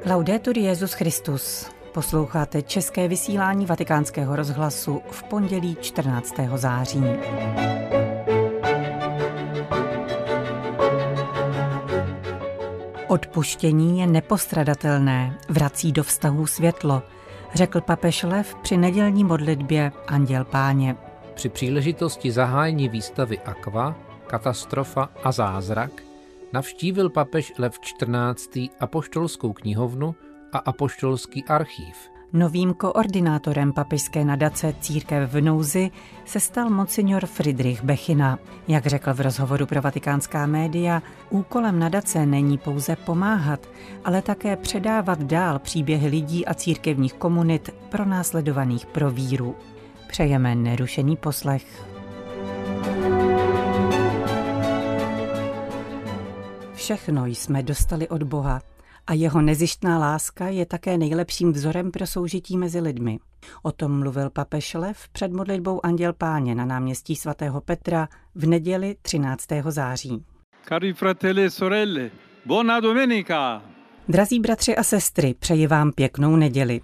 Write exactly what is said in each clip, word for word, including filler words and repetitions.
Laudetur Jesus Christus. Posloucháte české vysílání Vatikánského rozhlasu v pondělí čtrnáctého září. Odpuštění je nepostradatelné, vrací do vztahů světlo, řekl papež Lev při nedělní modlitbě Anděl Páně. Při příležitosti zahájení výstavy Aqua, katastrofa a zázrak navštívil papež Lev čtrnáctý apoštolskou knihovnu a apoštolský archív. Novým koordinátorem papežské nadace Církev v nouzi se stal monsignor Friedrich Bechina. Jak řekl v rozhovoru pro vatikánská média, úkolem nadace není pouze pomáhat, ale také předávat dál příběhy lidí a církevních komunit pronásledovaných pro víru. Přejeme nerušený poslech. Všechno jsme dostali od Boha a jeho nezištná láska je také nejlepším vzorem pro soužití mezi lidmi. O tom mluvil papež Lev před modlitbou Anděl Páně na náměstí svatého Petra v neděli třináctého září. Cari fratelli e sorelle, buona domenica! Drazí bratři a sestry, přeji vám pěknou neděli.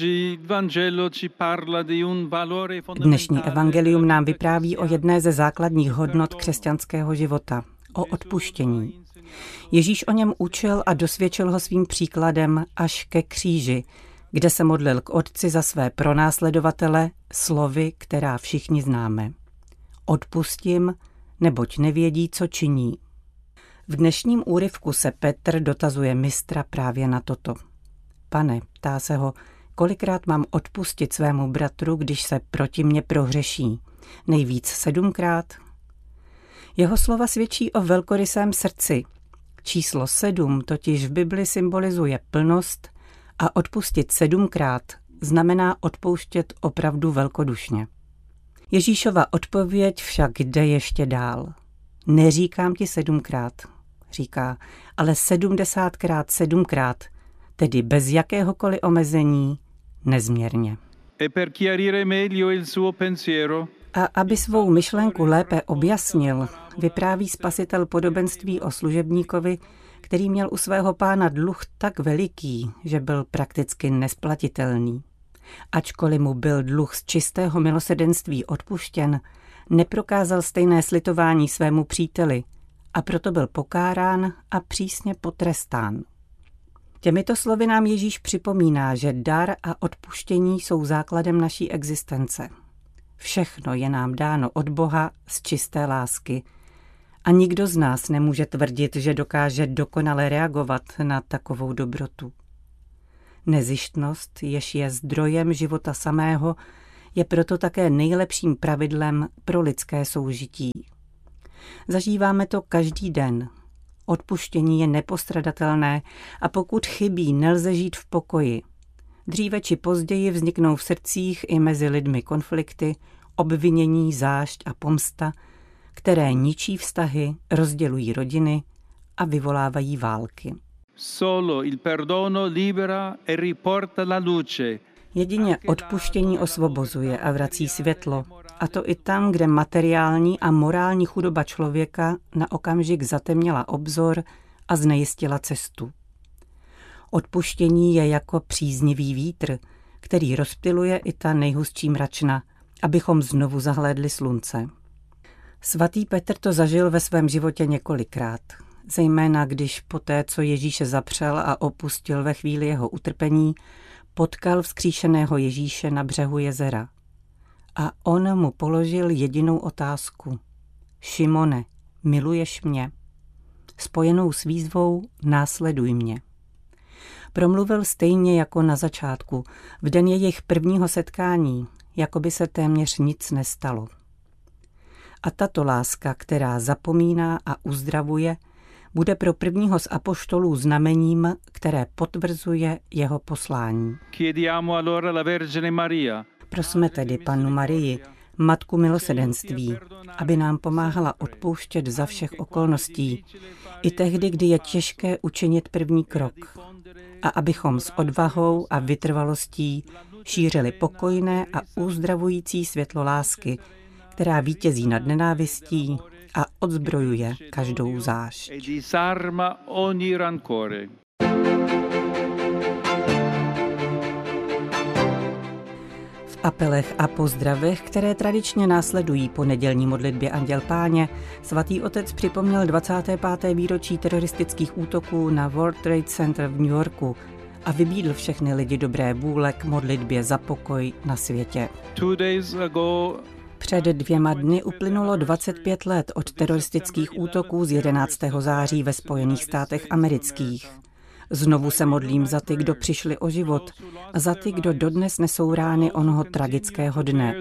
Dnešní evangelium nám vypráví o jedné ze základních hodnot křesťanského života, o odpuštění. Ježíš o něm učil a dosvědčil ho svým příkladem až ke kříži, kde se modlil k Otci za své pronásledovatele slovy, která všichni známe. Odpustím, neboť nevědí, co činí. V dnešním úryvku se Petr dotazuje mistra právě na toto. Pane, ptá se ho, kolikrát mám odpustit svému bratru, když se proti mně prohřeší? Nejvíc sedmkrát? Jeho slova svědčí o velkorysém srdci. Číslo sedm totiž v Bibli symbolizuje plnost a odpustit sedmkrát znamená odpouštět opravdu velkodušně. Ježíšova odpověď však jde ještě dál. Neříkám ti sedmkrát, říká, ale sedmdesátkrát sedmkrát, tedy bez jakéhokoliv omezení, nezměrně. A aby svou myšlenku lépe objasnil, vypráví spasitel podobenství o služebníkovi, který měl u svého pána dluh tak veliký, že byl prakticky nesplatitelný. Ačkoliv mu byl dluh z čistého milosrdenství odpuštěn, neprokázal stejné slitování svému příteli a proto byl pokárán a přísně potrestán. Těmito slovy nám Ježíš připomíná, že dar a odpuštění jsou základem naší existence. Všechno je nám dáno od Boha z čisté lásky a nikdo z nás nemůže tvrdit, že dokáže dokonale reagovat na takovou dobrotu. Nezištnost, jež je zdrojem života samého, je proto také nejlepším pravidlem pro lidské soužití. Zažíváme to každý den. Odpuštění je nepostradatelné a pokud chybí, nelze žít v pokoji. Dříve či později vzniknou v srdcích i mezi lidmi konflikty, obvinění, zášť a pomsta, které ničí vztahy, rozdělují rodiny a vyvolávají války. Solo il perdono libera e riporta la luce. Jedině odpuštění osvobozuje a vrací světlo, a to i tam, kde materiální a morální chudoba člověka na okamžik zatemnila obzor a znejistila cestu. Odpuštění je jako příznivý vítr, který rozptyluje i ta nejhustší mračna, abychom znovu zahlédli slunce. Svatý Petr to zažil ve svém životě několikrát, zejména když poté, co Ježíše zapřel a opustil ve chvíli jeho utrpení, potkal vzkříšeného Ježíše na břehu jezera. A on mu položil jedinou otázku. Šimone, miluješ mě? Spojenou s výzvou následuj mě. Promluvil stejně jako na začátku, v den jejich prvního setkání, jako by se téměř nic nestalo. A tato láska, která zapomíná a uzdravuje, bude pro prvního z apoštolů znamením, které potvrzuje jeho poslání. Prosme tedy Pannu Marii, Matku milosrdenství, aby nám pomáhala odpouštět za všech okolností, i tehdy, kdy je těžké učinit první krok, a abychom s odvahou a vytrvalostí šířili pokojné a uzdravující světlo lásky, která vítězí nad nenávistí a odzbrojuje každou zášť. apelech a pozdravech, které tradičně následují po nedělní modlitbě Anděl Páně, svatý otec připomněl dvacáté páté výročí teroristických útoků na World Trade Center v New Yorku a vybídl všechny lidi dobré vůle k modlitbě za pokoj na světě. Před dvěma dny uplynulo dvacet pět let od teroristických útoků z jedenáctého září ve Spojených státech amerických. Znovu se modlím za ty, kdo přišli o život, a za ty, kdo dodnes nesou rány onoho tragického dne.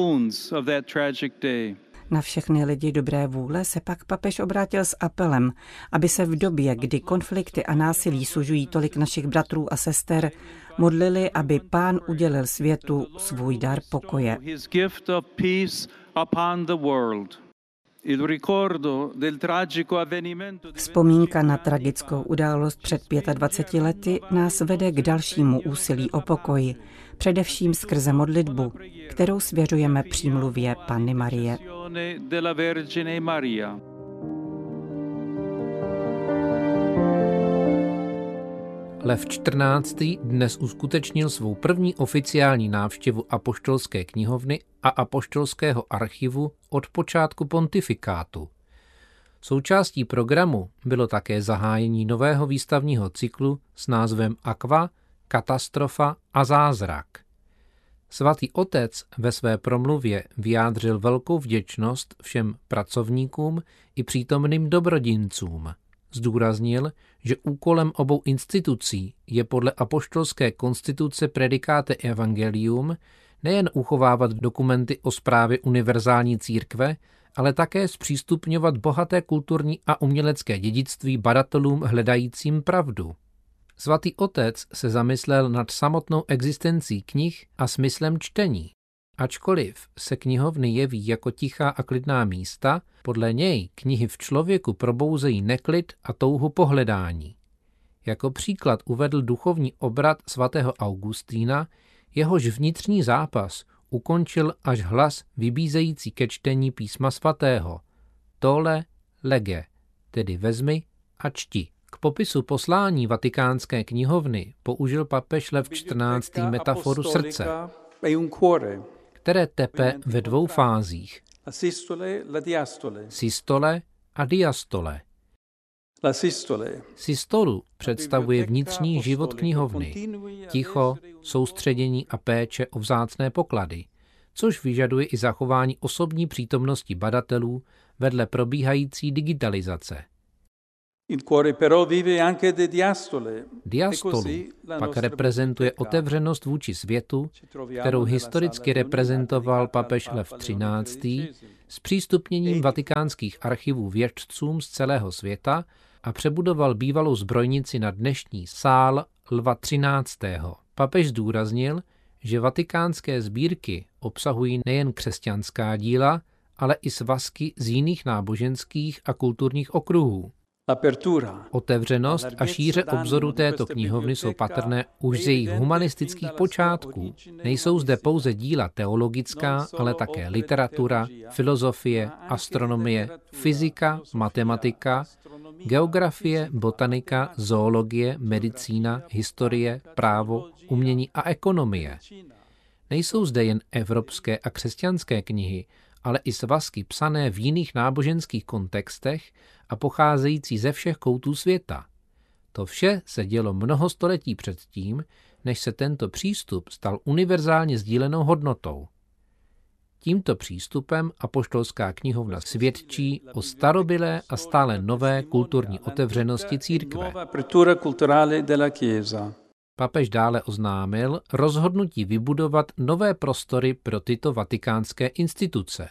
Na všechny lidi dobré vůle se pak papež obrátil s apelem, aby se v době, kdy konflikty a násilí sužují tolik našich bratrů a sester, modlili, aby Pán udělil světu svůj dar pokoje. Vzpomínka na tragickou událost před dvaceti pěti lety nás vede k dalšímu úsilí o pokoj, především skrze modlitbu, kterou svěřujeme přímluvě Panny Marie. Lev čtrnáctý dnes uskutečnil svou první oficiální návštěvu apoštolské knihovny a apoštolského archivu od počátku pontifikátu. Součástí programu bylo také zahájení nového výstavního cyklu s názvem Aqua, katastrofa a zázrak. Svatý otec ve své promluvě vyjádřil velkou vděčnost všem pracovníkům i přítomným dobrodincům. Zdůraznil, že úkolem obou institucí je podle apoštolské konstituce Praedicate Evangelium nejen uchovávat dokumenty o správě univerzální církve, ale také zpřístupňovat bohaté kulturní a umělecké dědictví badatelům hledajícím pravdu. Svatý otec se zamyslel nad samotnou existencí knih a smyslem čtení. Ačkoliv se knihovny jeví jako tichá a klidná místa, podle něj knihy v člověku probouzejí neklid a touhu po hledání. Jako příklad uvedl duchovní obrat svatého Augustína, jehož vnitřní zápas ukončil až hlas vybízející ke čtení písma svatého. Tole lege, tedy vezmi a čti. K popisu poslání vatikánské knihovny použil papež Lev čtrnáctý metaforu srdce, které tepe ve dvou fázích. Systole a diastole. Systolu představuje vnitřní život knihovny, ticho, soustředění a péče o vzácné poklady, což vyžaduje i zachování osobní přítomnosti badatelů vedle probíhající digitalizace. Diastolu pak reprezentuje otevřenost vůči světu, kterou historicky reprezentoval papež Lev třináctý s přístupněním vatikánských archivů vědcům z celého světa a přebudoval bývalou zbrojnici na dnešní sál Lva třináctého. Papež zdůraznil, že vatikánské sbírky obsahují nejen křesťanská díla, ale i svazky z jiných náboženských a kulturních okruhů. Otevřenost a šíře obzoru této knihovny jsou patrné už z jejich humanistických počátků. Nejsou zde pouze díla teologická, ale také literatura, filozofie, astronomie, fyzika, matematika, geografie, botanika, zoologie, medicína, historie, právo, umění a ekonomie. Nejsou zde jen evropské a křesťanské knihy, ale i svazky psané v jiných náboženských kontextech a pocházející ze všech koutů světa. To vše se dělo mnoho století předtím, než se tento přístup stal univerzálně sdílenou hodnotou. Tímto přístupem apoštolská knihovna svědčí o starobylé a stále nové kulturní otevřenosti církve. Papež dále oznámil rozhodnutí vybudovat nové prostory pro tyto vatikánské instituce.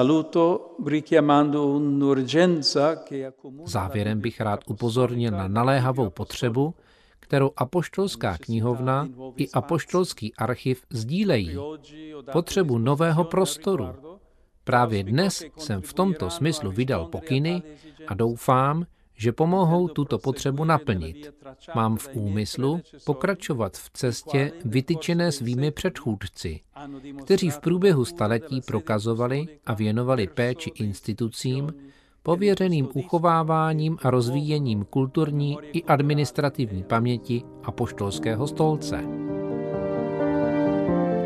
Závěrem bych rád upozornil na naléhavou potřebu, kterou apoštolská knihovna i apoštolský archiv sdílejí. Potřebu nového prostoru. Právě dnes jsem v tomto smyslu vydal pokyny a doufám, že pomohou tuto potřebu naplnit. Mám v úmyslu pokračovat v cestě vytyčené svými předchůdci, kteří v průběhu staletí prokazovali a věnovali péči institucím, pověřeným uchováváním a rozvíjením kulturní i administrativní paměti apoštolského stolce.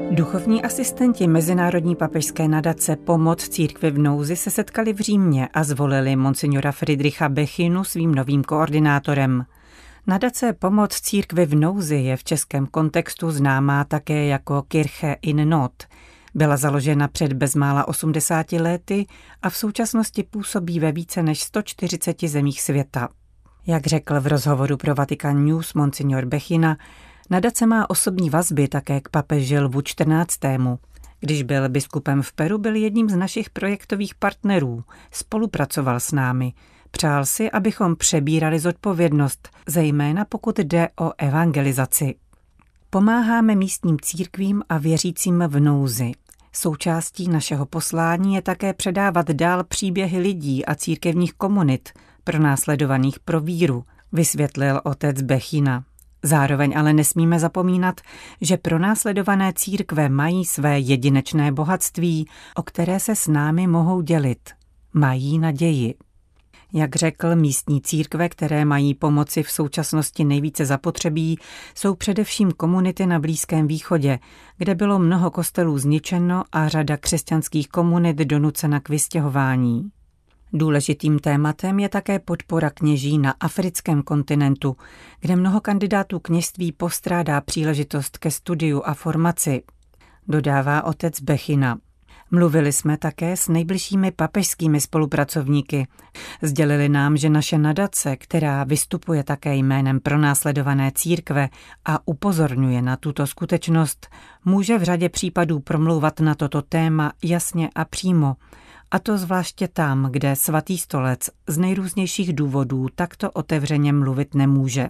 Duchovní asistenti Mezinárodní papežské nadace Pomoc církvi v nouzi se setkali v Římě a zvolili monsignora Friedricha Bechinu svým novým koordinátorem. Nadace Pomoc církvi v nouzi je v českém kontextu známá také jako Kirche in Not. Byla založena před bezmála osmdesáti lety a v současnosti působí ve více než sto čtyřiceti zemích světa. Jak řekl v rozhovoru pro Vatican News monsignor Bechina, nadace má osobní vazby také k papeži Lvu čtrnáctému. Když byl biskupem v Peru, byl jedním z našich projektových partnerů, spolupracoval s námi. Přál si, abychom přebírali zodpovědnost, zejména pokud jde o evangelizaci. Pomáháme místním církvím a věřícím v nouzi. Součástí našeho poslání je také předávat dál příběhy lidí a církevních komunit pronásledovaných pro víru, vysvětlil otec Bechina. Zároveň ale nesmíme zapomínat, že pronásledované církve mají své jedinečné bohatství, o které se s námi mohou dělit. Mají naději. Jak řekl, místní církve, které mají pomoci v současnosti nejvíce zapotřebí, jsou především komunity na Blízkém východě, kde bylo mnoho kostelů zničeno a řada křesťanských komunit donucena k vystěhování. Důležitým tématem je také podpora kněží na africkém kontinentu, kde mnoho kandidátů kněžství postrádá příležitost ke studiu a formaci, dodává otec Bechina. Mluvili jsme také s nejbližšími papežskými spolupracovníky. Sdělili nám, že naše nadace, která vystupuje také jménem pronásledované církve a upozorňuje na tuto skutečnost, může v řadě případů promlouvat na toto téma jasně a přímo, a to zvláště tam, kde svatý stolec z nejrůznějších důvodů takto otevřeně mluvit nemůže.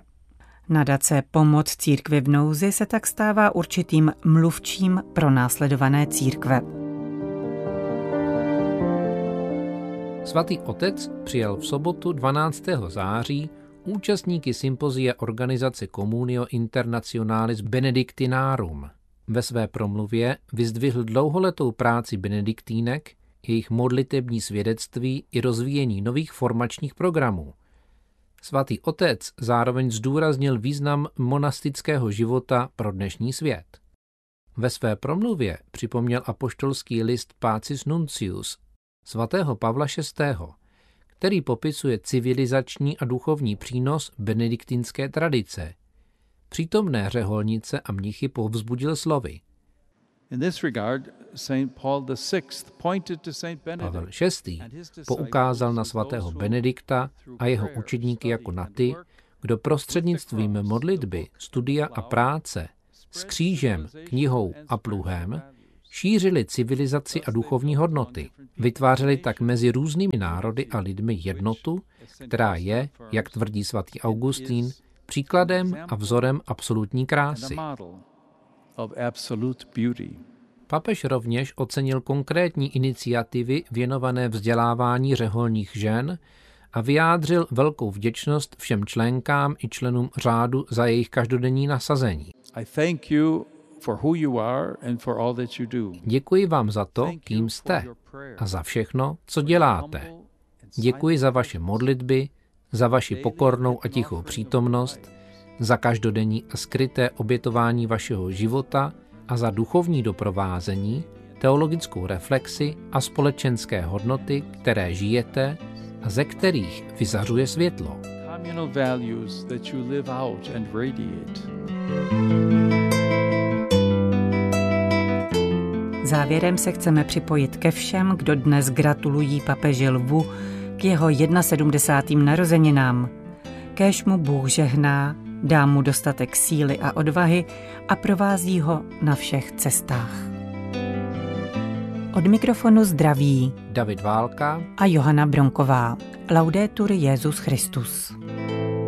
Nadace Pomoc církvi v nouzi se tak stává určitým mluvčím pronásledované církve. Svatý otec přijal v sobotu dvanáctého září účastníky sympozia organizace Communio Internationalis Benedictinarum. Ve své promluvě vyzdvihl dlouholetou práci benediktínek, jejich modlitební svědectví i rozvíjení nových formačních programů. Svatý otec zároveň zdůraznil význam monastického života pro dnešní svět. Ve své promluvě připomněl apoštolský list Pacis Nuncius svatého Pavla šestého, který popisuje civilizační a duchovní přínos benediktinské tradice. Přítomné řeholnice a mnichy povzbudil slovy. Pavel šestý poukázal na svatého Benedikta a jeho učedníky jako na ty, kdo prostřednictvím modlitby, studia a práce s křížem, knihou a pluhem šířili civilizaci a duchovní hodnoty. Vytvářeli tak mezi různými národy a lidmi jednotu, která je, jak tvrdí svatý Augustín, příkladem a vzorem absolutní krásy. Papež rovněž ocenil konkrétní iniciativy věnované vzdělávání řeholních žen a vyjádřil velkou vděčnost všem členkám i členům řádu za jejich každodenní nasazení. Děkuji vám za to, kým jste a za všechno, co děláte. Děkuji za vaše modlitby, za vaši pokornou a tichou přítomnost, za každodenní a skryté obětování vašeho života a za duchovní doprovázení, teologickou reflexi a společenské hodnoty, které žijete a ze kterých vyzařuje světlo. Závěrem se chceme připojit ke všem, kdo dnes gratulují papeži Lvu k jeho sedmdesátým narozeninám. Kéž mu Bůh žehná, dá mu dostatek síly a odvahy a provází ho na všech cestách. Od mikrofonu zdraví David Válka a Johana Bronková. Laudetur Jesus Christus.